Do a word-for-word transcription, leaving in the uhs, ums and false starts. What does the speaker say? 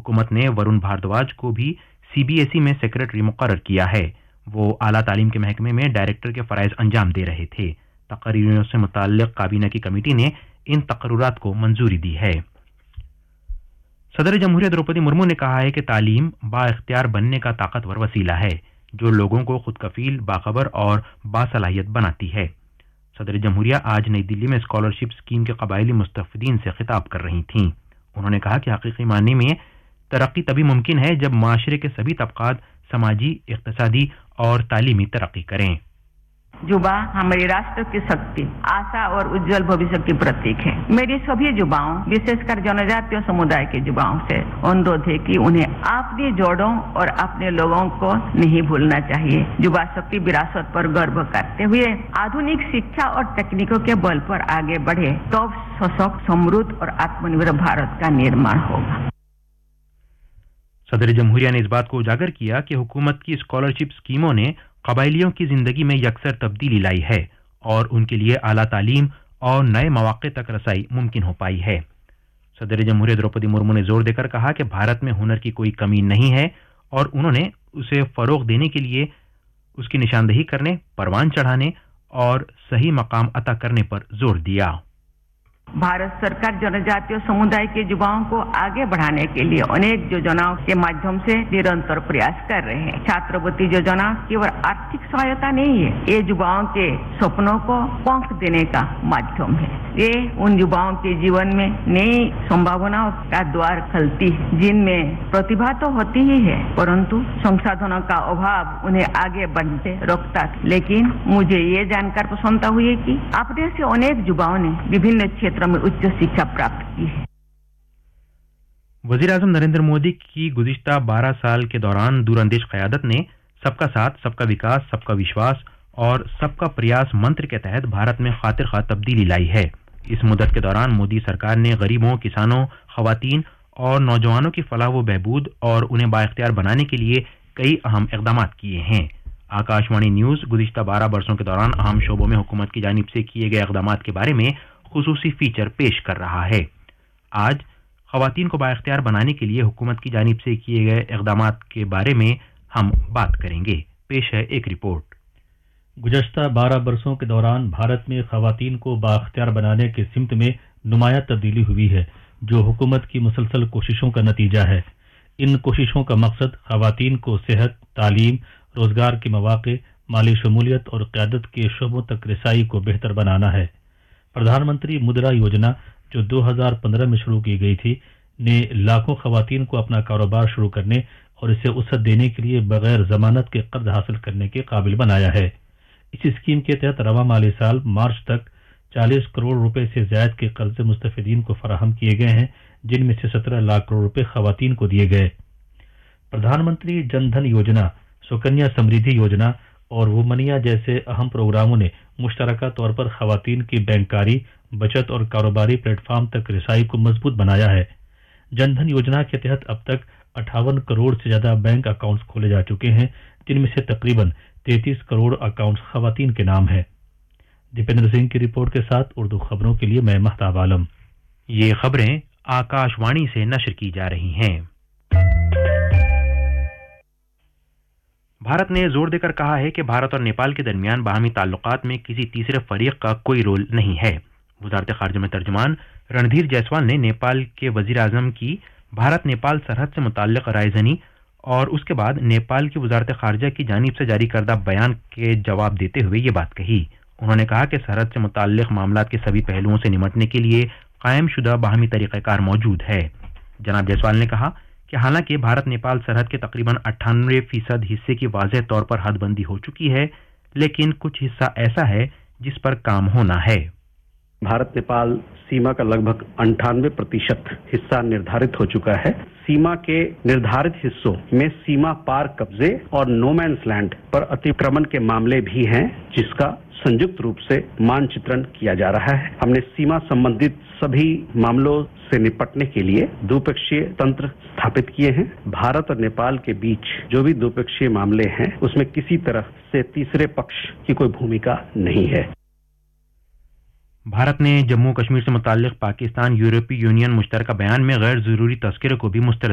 حکومت نے ورون بھاردواج کو بھی سی بی ایس ای میں سیکرٹری مقرر کیا ہے۔ وہ اعلیٰ تعلیم کے محکمے میں ڈائریکٹر کے فرائض انجام دے رہے تھے۔ تقرریوں سے متعلق کابینہ کی کمیٹی نے ان تقررات کو منظوری دی ہے۔ صدر جمہوریہ دروپدی مرمو نے کہا ہے کہ تعلیم با اختیار بننے کا طاقتور وسیلہ ہے جو لوگوں کو خود کفیل، باخبر اور باصلاحیت بناتی ہے۔ صدر جمہوریہ آج نئی دلی میں اسکالرشپ اسکیم کے قبائلی مستفیدین سے خطاب کر رہی تھیں۔ انہوں نے کہا کہ حقیقی معنی میں ترقی تبھی ممکن ہے جب معاشرے کے سبھی طبقات سماجی، اقتصادی اور تعلیمی ترقی کریں۔ युवा हमारे राष्ट्र की शक्ति, आशा और उज्जवल भविष्य की प्रतीक है। मेरी सभी युवाओं, विशेषकर जनजातीय समुदाय के युवाओं से अनुरोध है कि उन्हें अपनी जड़ों और अपने लोगों को नहीं भूलना चाहिए। युवा शक्ति विरासत पर गर्व करते हुए आधुनिक शिक्षा और तकनीकों के बल पर आगे बढ़े तो सशक्त, समृद्ध और आत्मनिर्भर भारत का निर्माण होगा। सदर जमहूरिया ने इस बात को उजागर किया कि हुकूमत की स्कॉलरशिप स्कीमों ने कबायलियों की जिंदगी में यकसर तब्दीली लाई है और उनके लिए आला तालीम और नए मौके तक रसाई मुमकिन हो पाई है। सदर जमहूरिया द्रौपदी मुर्मू ने जोर देकर कहा कि भारत में हुनर की कोई कमी नहीं है और उन्होंने उसे फरोग देने के लिए उसकी निशानदेही करने, परवान चढ़ाने और सही मकाम अता करने पर जोर दिया। भारत सरकार जनजातीय समुदाय के युवाओं को आगे बढ़ाने के लिए अनेक योजनाओं के माध्यम से निरंतर प्रयास कर रहे हैं। छात्रवृत्ति योजना केवल आर्थिक सहायता नहीं है, ये युवाओं के सपनों को पंख देने का माध्यम है। ये उन युवाओं के जीवन में नई संभावनाओं का द्वार खोलती है जिनमें प्रतिभा तो होती ही है परंतु संसाधनों का अभाव उन्हें आगे बढ़ते रोकता। लेकिन मुझे ये जानकर प्रसन्नता हुई कि अपने से अनेक युवाओं ने विभिन्न क्षेत्रों में उच्च शिक्षा प्राप्त की है। वजीर आजम नरेंद्र मोदी की गुज़िश्ता बारह साल के दौरान दूरअंदेश क़यादत ने सबका साथ, सबका विकास, सबका विश्वास और सबका प्रयास मंत्र के तहत भारत में खातिर खा तब्दीली लाई है। इस मुद्दत के दौरान मोदी सरकार ने गरीबों, किसानों, खवातीन और नौजवानों की फलाह व बहबूद और उन्हें बाइख्तियार बनाने के लिए कई अहम इक़दाम किए हैं। आकाशवाणी न्यूज़ गुज़िश्ता बारह बरसों के दौरान अहम शोबों में हुकूमत की जानिब से किए गए इक़दाम के बारे में खुसूसी फीचर पेश कर रहा है। आज खवातीन को बाइख्तियार बनाने के लिए हुकूमत की जानिब से किए गए इक़दाम के बारे में हम बात करेंगे। पेश है एक रिपोर्ट। गुज़श्ता बारह बरसों के दौरान भारत में खवातीन को बाइख्तियार बनाने की सिमत में नुमायां तब्दीली हुई है जो हुकूमत की मुसलसल कोशिशों का नतीजा है। इन कोशिशों का मकसद खवातीन को सेहत, तालीम, रोजगार के मौके, माली शमूलियत और क़यादत के शोबों तक रसाई को बेहतर बनाना है। प्रधानमंत्री मुद्रा योजना जो दो हज़ार पंद्रह में शुरू की गई थी ने लाखों खवातीन को अपना कारोबार शुरू करने और इसे वसअत देने के लिए बगैर जमानत के कर्ज हासिल करने के काबिल बनाया है। इस स्कीम के तहत रवा माली साल मार्च तक चालीस करोड़ रुपए से ज्यादा के कर्ज मुस्तफिदीन को फराहम किए गए हैं जिनमें से सत्रह लाख करोड़ रुपए खवातीन को दिए गए। प्रधानमंत्री जन धन योजना, सुकन्या समृद्धि योजना और वुमनिया जैसे अहम प्रोग्रामों ने मुश्तरका तौर पर खवातीन की बैंकारी, बचत और कारोबारी प्लेटफॉर्म तक रसाई को मजबूत बनाया है। जनधन योजना के तहत अब तक अट्ठावन करोड़ से ज्यादा बैंक अकाउंट्स खोले जा चुके हैं जिनमें से तकरीबन तैंतीस करोड़ अकाउंट्स खवातीन के नाम है। दीपेंद्र सिंह की रिपोर्ट के साथ उर्दू खबरों के लिए मैं महताब आलम। ये खबरें आकाशवाणी से नशर की जा रही हैं। भारत ने जोर देकर कहा है कि भारत और नेपाल के दरमियान बाहमी ताल्लुकात में किसी तीसरे फरीक का कोई रोल नहीं है। वज़ारत ख़ारजा में तर्जुमान रणधीर जायसवाल ने नेपाल के वज़ीर आज़म की भारत नेपाल सरहद से मुताल्लिक़ रायज़नी और उसके बाद नेपाल की वज़ारत ख़ारजा की जानिब से जारी करदा बयान के जवाब देते हुए ये बात कही। उन्होंने कहा कि सरहद से मुताल्लिक़ मामलात के सभी पहलुओं से निमटने के लिए कायम शुदा बाहमी तरीक़ाकार मौजूद है। जनाब जायसवाल ने कहा कि हालांकि भारत नेपाल सरहद के तकरीबन अट्ठानवे फीसद हिस्से की वाज़ेह तौर पर हदबंदी हो चुकी है लेकिन कुछ हिस्सा ऐसा है जिस पर काम होना है। भारत नेपाल सीमा का लगभग अंठानवे प्रतिशत हिस्सा निर्धारित हो चुका है। सीमा के निर्धारित हिस्सों में सीमा पार कब्जे और नो मैन्स लैंड पर अतिक्रमण के मामले भी हैं जिसका संयुक्त रूप से मानचित्रण किया जा रहा है। हमने सीमा संबंधित सभी मामलों से निपटने के लिए द्विपक्षीय तंत्र स्थापित किए हैं। भारत और नेपाल के बीच जो भी द्विपक्षीय मामले हैं उसमें किसी तरह से तीसरे पक्ष की कोई भूमिका नहीं है। भारत ने जम्मू कश्मीर से मुताल्लिक़ पाकिस्तान यूरोपीय यूनियन मुश्तरका बयान में गैर ज़रूरी तज़किरे को भी मुस्तरद